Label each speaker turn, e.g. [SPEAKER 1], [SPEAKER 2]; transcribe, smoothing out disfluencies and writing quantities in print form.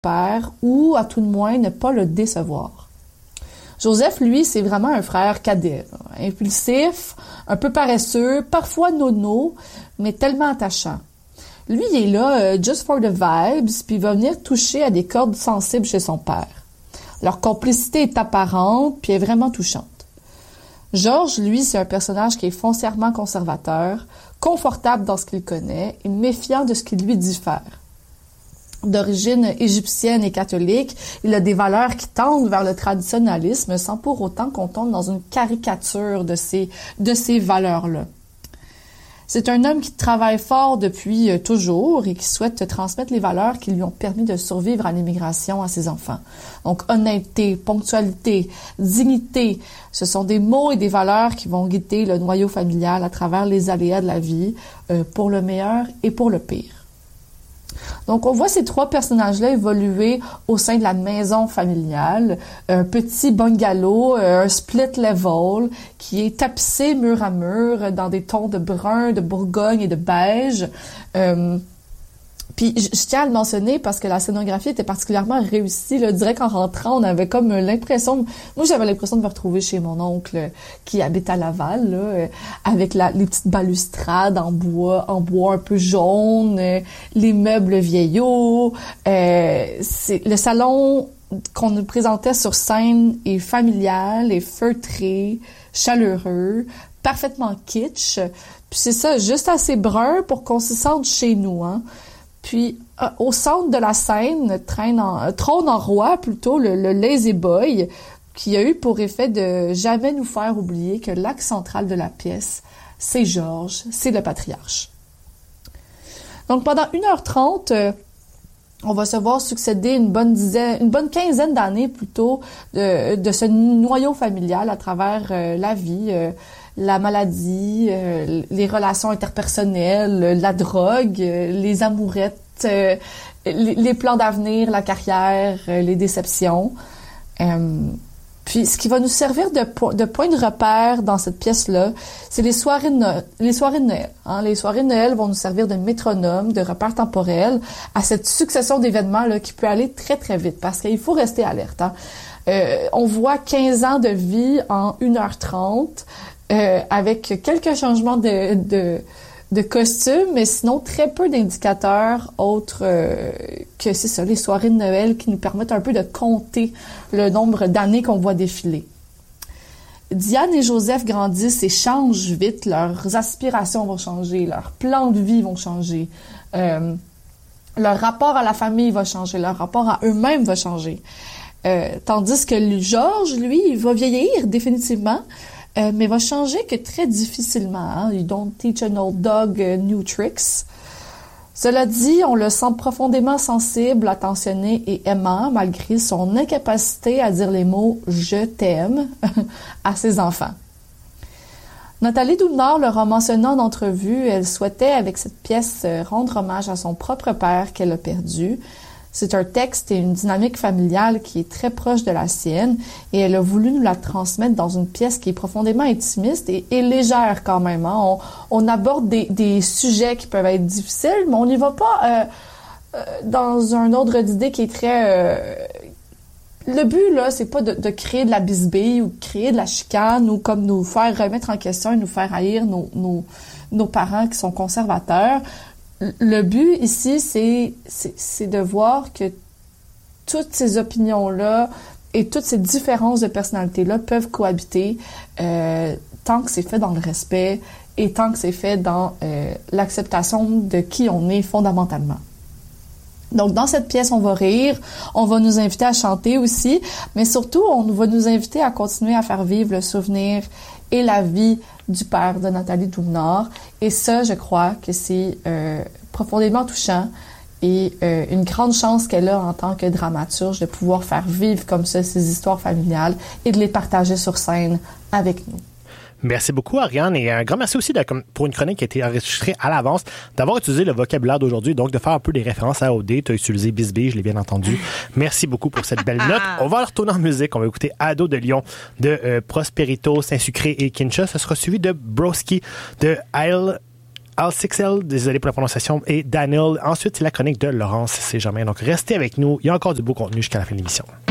[SPEAKER 1] père ou, à tout de moins, ne pas le décevoir. Joseph, lui, c'est vraiment un frère cadet, impulsif, un peu paresseux, parfois nono, mais tellement attachant. Lui, il est là just for the vibes, puis il va venir toucher à des cordes sensibles chez son père. Leur complicité est apparente, puis est vraiment touchante. Georges, lui, c'est un personnage qui est foncièrement conservateur, confortable dans ce qu'il connaît et méfiant de ce qui lui diffère. D'origine égyptienne et catholique, il a des valeurs qui tendent vers le traditionnalisme sans pour autant qu'on tombe dans une caricature de ces valeurs-là. C'est un homme qui travaille fort depuis toujours et qui souhaite transmettre les valeurs qui lui ont permis de survivre à l'immigration à ses enfants. Donc, honnêteté, ponctualité, dignité, ce sont des mots et des valeurs qui vont guider le noyau familial à travers les aléas de la vie, pour le meilleur et pour le pire. Donc, on voit ces trois personnages-là évoluer au sein de la maison familiale. Un petit bungalow, un split level, qui est tapissé mur à mur dans des tons de brun, de bourgogne et de beige. Puis, je tiens à le mentionner parce que la scénographie était particulièrement réussie. Là. Je dirais qu'en rentrant, on avait comme l'impression... Moi, j'avais l'impression de me retrouver chez mon oncle qui habite à Laval, là, avec les petites balustrades en bois un peu jaune, les meubles vieillots. Le salon qu'on nous présentait sur scène est familial, est feutré, chaleureux, parfaitement kitsch. Puis c'est ça, juste assez brun pour qu'on se sente chez nous, hein. Puis, au centre de la scène, trône en roi, plutôt, le lazy boy, qui a eu pour effet de jamais nous faire oublier que l'axe central de la pièce, c'est Georges, c'est le patriarche. Donc, pendant 1h30, on va se voir succéder une bonne quinzaine d'années, plutôt, de ce noyau familial à travers la vie, la maladie, les relations interpersonnelles, la drogue, les amourettes, les plans d'avenir, la carrière, les déceptions. Puis, ce qui va nous servir de point de repère dans cette pièce-là, c'est les soirées de Noël. Hein? Les soirées de Noël vont nous servir de métronome, de repère temporel à cette succession d'événements là qui peut aller très, très vite parce qu'il faut rester alerte. Hein? On voit 15 ans de vie en 1h30. Avec quelques changements de costume, mais sinon très peu d'indicateurs autres que c'est ça, les soirées de Noël qui nous permettent un peu de compter le nombre d'années qu'on voit défiler. Diane et Joseph grandissent et changent vite, leurs aspirations vont changer, leurs plans de vie vont changer, leur rapport à la famille va changer, leur rapport à eux-mêmes va changer. Tandis que Georges, lui, il va vieillir définitivement, mais va changer que très difficilement. Hein? You don't teach an old dog new tricks. Cela dit, on le sent profondément sensible, attentionné et aimant, malgré son incapacité à dire les mots « je t'aime » à ses enfants. Nathalie Doudnard leur a mentionné en entrevue, elle souhaitait, avec cette pièce, rendre hommage à son propre père qu'elle a perdu. C'est un texte et une dynamique familiale qui est très proche de la sienne et elle a voulu nous la transmettre dans une pièce qui est profondément intimiste et légère quand même. Hein. On aborde des sujets qui peuvent être difficiles, mais on n'y va pas dans un ordre d'idée qui est très... Le but, là, c'est pas de créer de la bisbille ou de créer de la chicane ou comme nous faire remettre en question et nous faire haïr nos parents qui sont conservateurs. Le but ici, c'est de voir que toutes ces opinions-là et toutes ces différences de personnalité-là peuvent cohabiter tant que c'est fait dans le respect et tant que c'est fait dans l'acceptation de qui on est fondamentalement. Donc, dans cette pièce, on va rire, on va nous inviter à chanter aussi, mais surtout, on va nous inviter à continuer à faire vivre le souvenir et la vie du père de Nathalie Doudnard. Et ça, je crois que c'est profondément touchant et une grande chance qu'elle a en tant que dramaturge de pouvoir faire vivre comme ça ces histoires familiales et de les partager sur scène avec nous.
[SPEAKER 2] Merci beaucoup, Ariane, et un grand merci aussi pour une chronique qui a été enregistrée à l'avance, d'avoir utilisé le vocabulaire d'aujourd'hui, donc de faire un peu des références à OD. Tu as utilisé Bisbee, je l'ai bien entendu. Merci beaucoup pour cette belle note. On va retourner en musique. On va écouter Ado de Lyon de Prosperito, Saint-Sucré et Kincha. Ça sera suivi de Broski de Al6L, désolé pour la prononciation, et Daniel. Ensuite, c'est la chronique de Laurence Saint-Germain. Donc, restez avec nous. Il y a encore du beau contenu jusqu'à la fin de l'émission.